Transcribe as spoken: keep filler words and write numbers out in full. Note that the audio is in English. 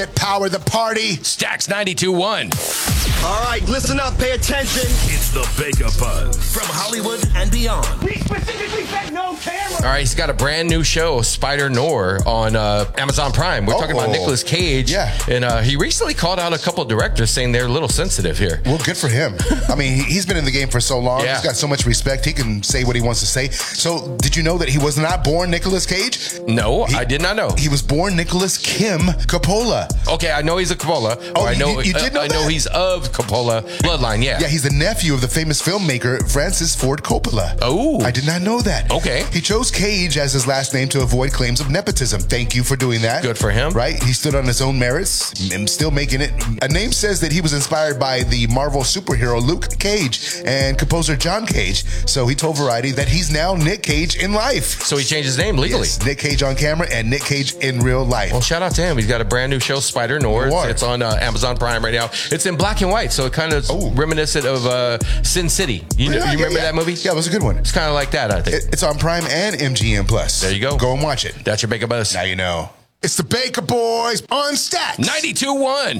Power the party. Stacks ninety-two one. All right, listen up, pay attention. It's the Baker Buzz from Hollywood and beyond. We specifically said no camera. All right, he's got a brand new show, Spider Noir, on uh, Amazon Prime. We're Oh. talking about Nicolas Cage. Yeah. And uh, he recently called out a couple directors saying they're a little sensitive here. Well, good for him. I mean, he- he's been in the game for so long. Yeah. He's got so much respect. He can say what he wants to say. So, did you know that he was not born Nicolas Cage? No, He- I did not know. He was born Nicholas Kim Coppola. Okay, I know he's a Coppola. Oh, or I you- know, you- you did know I know that? he's of Coppola bloodline, yeah. Yeah, he's the nephew of the famous filmmaker Francis Ford Coppola. Oh. I did not know that. Okay. He chose Cage as his last name to avoid claims of nepotism. Thank you for doing that. Good for him. Right? He stood on his own merits and still making it. A name says that he was inspired by the Marvel superhero Luke Cage and composer John Cage. So he told Variety that he's now Nick Cage in life. So he changed his name legally. Yes, Nick Cage on camera and Nick Cage in real life. Well, shout out to him. He's got a brand new show, Spider Noir. Noir. It's on uh, Amazon Prime right now. It's in black and white, so it kind of Oh. reminiscent of uh, Sin City. You, know, Yeah, you yeah, remember yeah. that movie? Yeah, it was a good one. It's kind of like that, I think. It- It's on Prime and M G M Plus. There you go. Go and watch it. That's your Baker Buzz. Now you know. It's the Baker Boys on Stacks. ninety-two one.